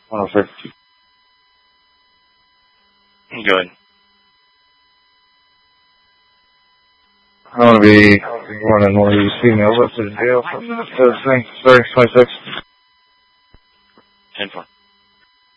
106. Good. I'm going to be running one of these females up to the jail for 26. 10-4.